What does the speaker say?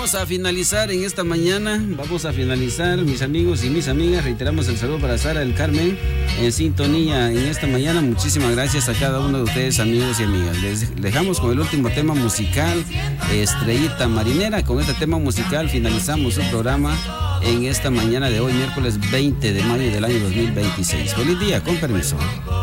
vamos a finalizar en esta mañana. Vamos a finalizar, mis amigos y mis amigas. Reiteramos el saludo para Sara del Carmen en sintonía en esta mañana. Muchísimas gracias a cada uno de ustedes, amigos y amigas. Les dejamos con el último tema musical, Estrellita Marinera. Con este tema musical finalizamos su programa en esta mañana de hoy, miércoles 20 de mayo del año 2026. Feliz día, con permiso.